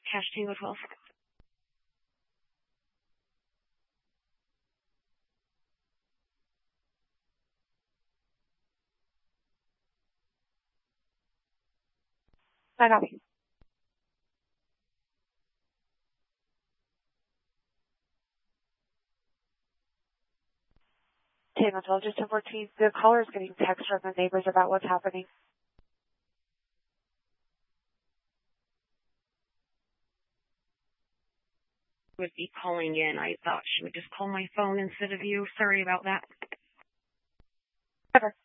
Cash Tango 12. I copy. Tango 12, just 1014. The caller is getting text from the neighbors about what's happening. Would be calling in. I thought she would just call my phone instead of you. Sorry about that. Ever.